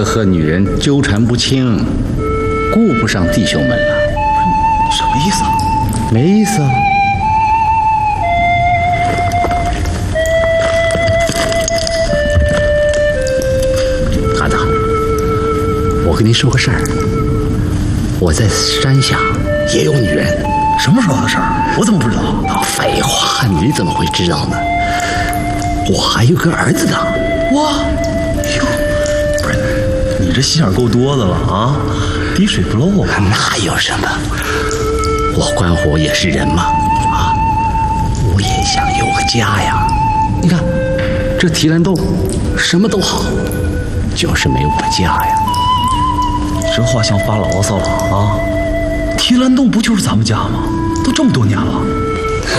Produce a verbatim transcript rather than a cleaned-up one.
和女人纠缠不清，顾不上弟兄们了。 什么意思啊？ 没意思啊。孩子，我跟你说个事儿，我在山下也有女人。 什么时候的事儿？我怎么不知道？ 废话，你怎么会知道呢？我还有个儿子呢。 哇，哟，不是，你这心眼够多的了啊！滴水不漏啊！ 那有什么？我关火也是人嘛，啊，我也想有个家呀。你看，这提篮洞什么都好，就是没有个家呀。 这话像发牢骚了啊！提篮洞不就是咱们家吗？都这么多年了。